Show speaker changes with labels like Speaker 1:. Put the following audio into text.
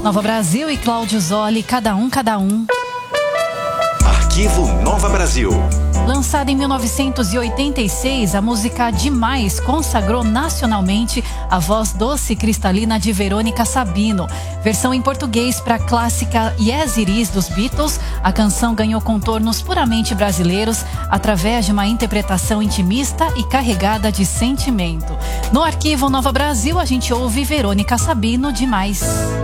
Speaker 1: Nova Brasil e Cláudio Zoli, Cada Um, Cada Um.
Speaker 2: Arquivo Nova Brasil.
Speaker 1: Lançada em 1986, a música Demais consagrou nacionalmente a voz doce e cristalina de Verônica Sabino. Versão em português para a clássica Yes It Is dos Beatles, a canção ganhou contornos puramente brasileiros através de uma interpretação intimista e carregada de sentimento. No Arquivo Nova Brasil, a gente ouve Verônica Sabino, Demais.